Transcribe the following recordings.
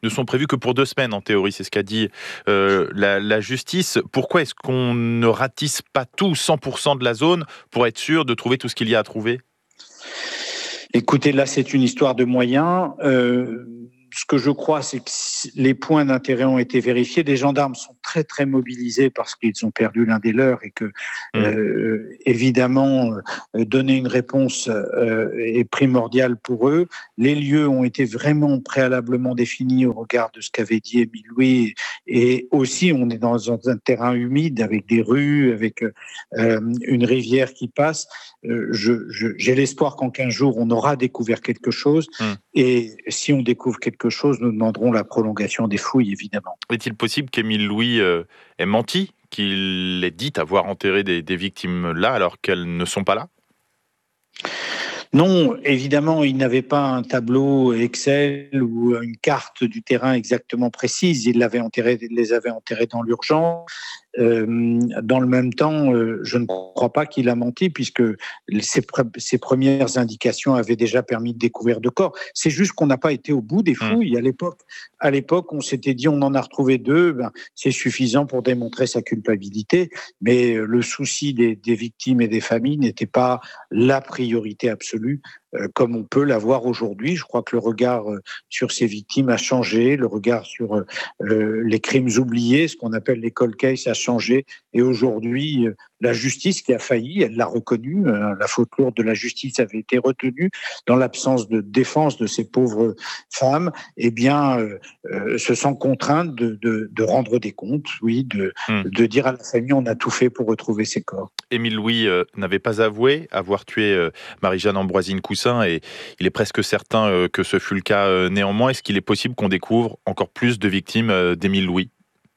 ne sont prévues que pour 2 semaines en théorie, c'est ce qu'a dit la justice. Pourquoi est-ce qu'on ne ratisse pas tout, 100% de la zone, pour être sûr de trouver tout ce qu'il y a à trouver ? Écoutez, là, c'est une histoire de moyens. Ce que je crois, c'est que les points d'intérêt ont été vérifiés. Les gendarmes sont très, très mobilisés parce qu'ils ont perdu l'un des leurs et que, évidemment, donner une réponse est primordial pour eux. Les lieux ont été vraiment préalablement définis au regard de ce qu'avait dit Émile Louis. Et aussi, on est dans un terrain humide avec des rues, avec une rivière qui passe. J'ai l'espoir qu'en 15 jours, on aura découvert quelque chose. Et si on découvre quelque chose, nous demanderons la prolongation des fouilles, évidemment. Est-il possible qu'Émile Louis ait menti, qu'il ait dit avoir enterré des victimes là alors qu'elles ne sont pas là ? Non, évidemment, il n'avait pas un tableau Excel ou une carte du terrain exactement précise. Il les avait enterrés dans l'urgence. Dans le même temps, je ne crois pas qu'il a menti puisque ses premières indications avaient déjà permis de découvrir de corps. C'est juste qu'on n'a pas été au bout des fouilles. À l'époque, on s'était dit on en a retrouvé 2, c'est suffisant pour démontrer sa culpabilité. Mais le souci des victimes et des familles n'était pas la priorité absolue. Comme on peut l'avoir aujourd'hui. Je crois que le regard sur ces victimes a changé, le regard sur les crimes oubliés, ce qu'on appelle les cold cases, a changé. Et aujourd'hui, la justice qui a failli, elle l'a reconnu, la faute lourde de la justice avait été retenue dans l'absence de défense de ces pauvres femmes, se sent contrainte de rendre des comptes, de dire à la famille on a tout fait pour retrouver ces corps. Émile Louis n'avait pas avoué avoir tué Marie-Jeanne Ambroisine Cousin et il est presque certain que ce fut le cas néanmoins. Est-ce qu'il est possible qu'on découvre encore plus de victimes d'Émile Louis ?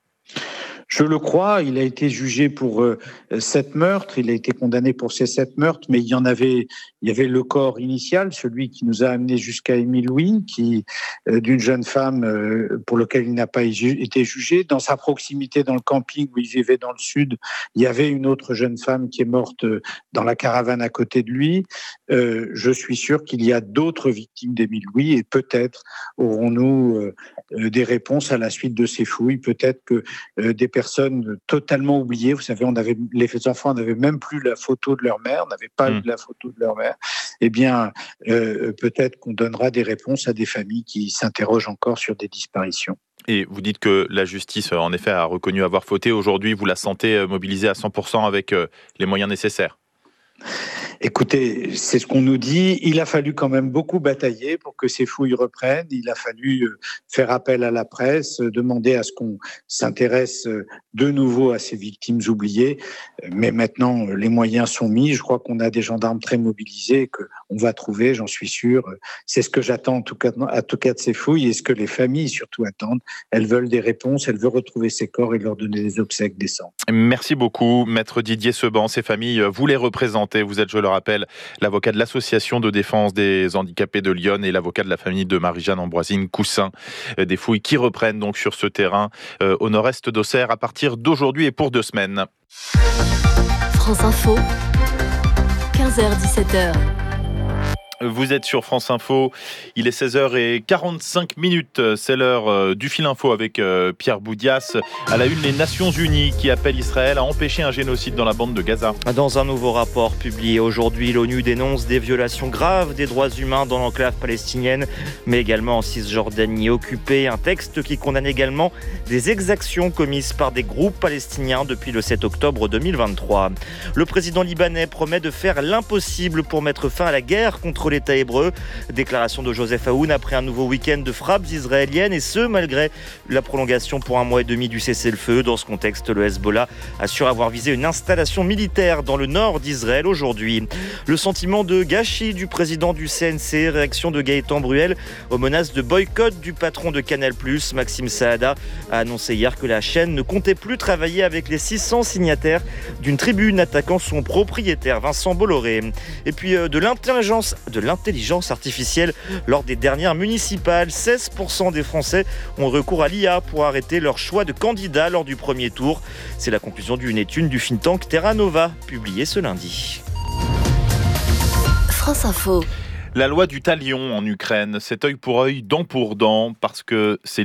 Je le crois, il a été jugé pour 7 meurtres, il a été condamné pour ces 7 meurtres, mais il y avait le corps initial, celui qui nous a amenés jusqu'à Émile Louis, d'une jeune femme pour lequel il n'a pas été jugé. Dans sa proximité, dans le camping où il vivait dans le sud, il y avait une autre jeune femme qui est morte dans la caravane à côté de lui. Je suis sûr qu'il y a d'autres victimes d'Émile Louis et peut-être aurons-nous des réponses à la suite de ces fouilles. Peut-être que des personnes totalement oubliées, vous savez, les enfants n'avaient même plus la photo de leur mère, n'avaient pas eu la photo de leur mère. Peut-être qu'on donnera des réponses à des familles qui s'interrogent encore sur des disparitions. Et vous dites que la justice, en effet, a reconnu avoir fauté. Aujourd'hui, vous la sentez mobilisée à 100% avec les moyens nécessaires ? Écoutez, c'est ce qu'on nous dit. Il a fallu quand même beaucoup batailler pour que ces fouilles reprennent. Il a fallu faire appel à la presse, demander à ce qu'on s'intéresse de nouveau à ces victimes oubliées. Mais maintenant, les moyens sont mis. Je crois qu'on a des gendarmes très mobilisés, qu'on va trouver, j'en suis sûr. C'est ce que j'attends en tout cas de ces fouilles et ce que les familles surtout attendent. Elles veulent des réponses, elles veulent retrouver ces corps et leur donner des obsèques décentes. Merci beaucoup, Maître Didier Seban. Ces familles, vous les représentez. Vous êtes, je le rappelle, l'avocat de l'Association de défense des handicapés de Lyon et l'avocat de la famille de Marie-Jeanne Ambroisine Cousin. Des fouilles qui reprennent donc sur ce terrain au nord-est d'Auxerre à partir d'aujourd'hui et pour 2 semaines. France Info, 15h-17h. Vous êtes sur France Info, il est 16h45, c'est l'heure du Fil Info avec Pierre Boudias. À la une, les Nations Unies qui appellent Israël à empêcher un génocide dans la bande de Gaza. Dans un nouveau rapport publié aujourd'hui, l'ONU dénonce des violations graves des droits humains dans l'enclave palestinienne, mais également en Cisjordanie occupée. Un texte qui condamne également des exactions commises par des groupes palestiniens depuis le 7 octobre 2023. Le président libanais promet de faire l'impossible pour mettre fin à la guerre contre l'État hébreu. Déclaration de Joseph Aoun après un nouveau week-end de frappes israéliennes et ce, malgré la prolongation pour 1 mois et demi du cessez-le-feu. Dans ce contexte, le Hezbollah assure avoir visé une installation militaire dans le nord d'Israël aujourd'hui. Le sentiment de gâchis du président du CNC, réaction de Gaëtan Bruel aux menaces de boycott du patron de Canal+, Maxime Saada, a annoncé hier que la chaîne ne comptait plus travailler avec les 600 signataires d'une tribune attaquant son propriétaire Vincent Bolloré. Et puis de l'intelligence artificielle lors des dernières municipales. 16% des Français ont recours à l'IA pour arrêter leur choix de candidat lors du premier tour. C'est la conclusion d'une étude du think tank Terra Nova, publiée ce lundi. France Info. La loi du talion en Ukraine, c'est œil pour œil, dent pour dent, parce que c'est